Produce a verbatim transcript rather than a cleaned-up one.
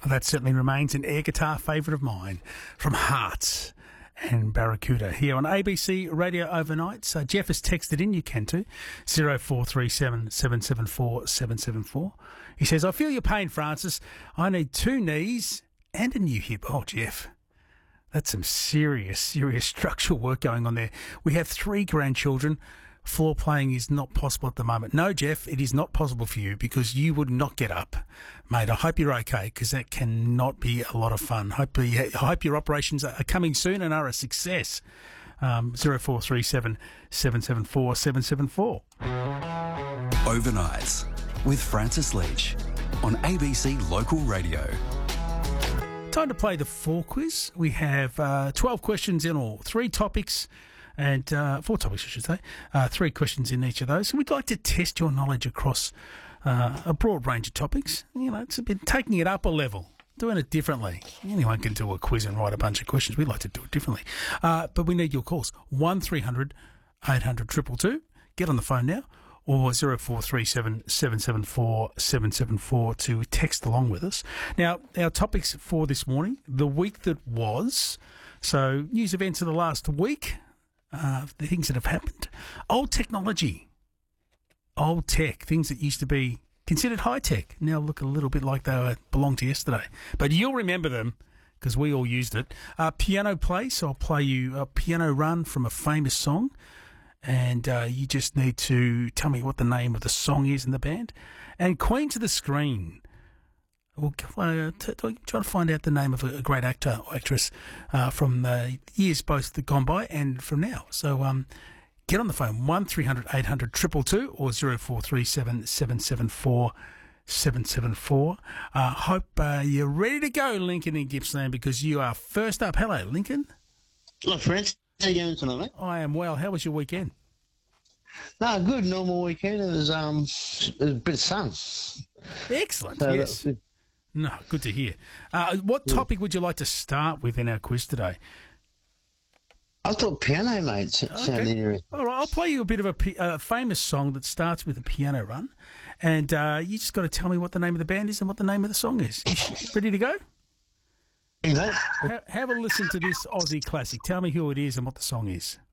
Well, that certainly remains an air guitar favourite of mine from Hearts and Barracuda here on A B C Radio Overnight. So Jeff has texted in, you can too, zero four three seven, seven seven four, seven seven four. He says, I feel your pain, Francis. I need two knees and a new hip. Oh, Jeff, that's some serious, serious structural work going on there. We have three grandchildren. Floor playing is not possible at the moment. No, Jeff, it is not possible for you because you would not get up. Mate, I hope you're okay because that cannot be a lot of fun. Hope, I hope your operations are coming soon and are a success. Um, zero four three seven, seven seven four, seven seven four. Overnights with Francis Leach on A B C Local Radio. Time to play the four quiz. We have uh, twelve questions in all, three topics. And uh, four topics, I should say. Uh, three questions in each of those. So we'd like to test your knowledge across uh, a broad range of topics. You know, it's a bit taking it up a level, doing it differently. Anyone can do a quiz and write a bunch of questions. We'd like to do it differently. Uh, but we need your calls. one three hundred, eight hundred, two two two. Get on the phone now. Or zero four three seven, seven seven four, seven seven four to text along with us. Now, our topics for this morning, the week that was. So, news events of the last week. Uh, the things that have happened. Old technology. Old tech. Things that used to be considered high tech now look a little bit like they were, belonged to yesterday. But you'll remember them because we all used it. Uh, piano play. So I'll play you a piano run from a famous song. And uh, you just need to tell me what the name of the song is in the band. And Queen to the Screen. We'll uh, t- t- try to find out the name of a, a great actor or actress uh, from the years both that gone by and from now. So um, get on the phone, one three hundred, eight hundred, two two two or zero four three seven, seven seven four, seven seven four. Uh, hope uh, you're ready to go, Lincoln in Gippsland, because you are first up. Hello, Lincoln. Hello, friends. How you going tonight, mate? I am well. How was your weekend? No, good. Normal weekend. It was, um, it was a bit of sun. Excellent, So yes. that was- No, good to hear. Uh, what topic would you like to start with in our quiz today? I thought piano, mate, s- sounded interesting. All right, I'll play you a bit of a pi- uh, famous song that starts with a piano run, and uh, you just got to tell me what the name of the band is and what the name of the song is. Ready to go? You know? Ha- have a listen to this Aussie classic. Tell me who it is and what the song is.